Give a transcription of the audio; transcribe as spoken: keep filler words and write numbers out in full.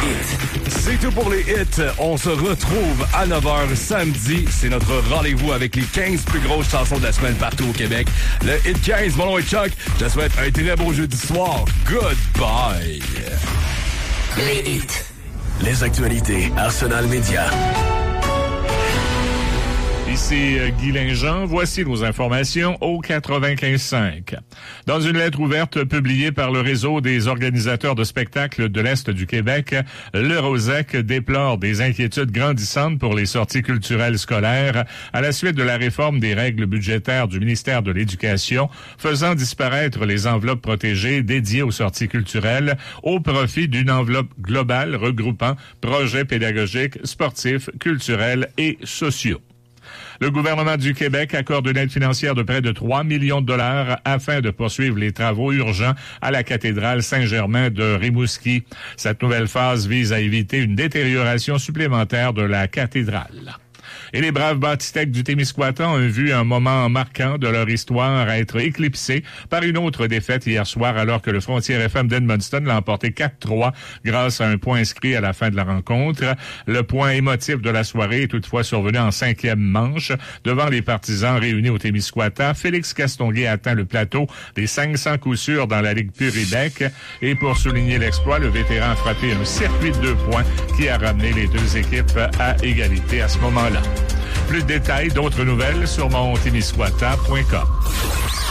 hits. C'est tout pour les hits. On se retrouve à neuf heures samedi. C'est notre rendez-vous avec les quinze plus grosses chansons de la semaine partout au Québec. Le Hit quinze, mon nom est Chuck. Je te souhaite un très beau jeudi soir. Goodbye. Les hits. Les actualités. Arsenal Média. Ici Guy Linjean, voici nos informations au quatre-vingt-quinze cinq. Dans une lettre ouverte publiée par le réseau des organisateurs de spectacles de l'Est du Québec, le Rosec déplore des inquiétudes grandissantes pour les sorties culturelles scolaires à la suite de la réforme des règles budgétaires du ministère de l'Éducation, faisant disparaître les enveloppes protégées dédiées aux sorties culturelles au profit d'une enveloppe globale regroupant projets pédagogiques, sportifs, culturels et sociaux. Le gouvernement du Québec accorde une aide financière de près de trois millions de dollars afin de poursuivre les travaux urgents à la cathédrale Saint-Germain de Rimouski. Cette nouvelle phase vise à éviter une détérioration supplémentaire de la cathédrale. Et les braves Bâtistèques du Témiscouata ont vu un moment marquant de leur histoire être éclipsé par une autre défaite hier soir alors que le Frontier F M d'Edmundston l'a emporté quatre trois grâce à un point inscrit à la fin de la rencontre. Le point émotif de la soirée est toutefois survenu en cinquième manche. Devant les partisans réunis au Témiscouata, Félix Castonguay atteint le plateau des cinq cents coups sûrs dans la Ligue Puribec. Et pour souligner l'exploit, le vétéran a frappé un circuit de deux points qui a ramené les deux équipes à égalité à ce moment-là. Plus de détails, d'autres nouvelles sur mon témiscouata point com.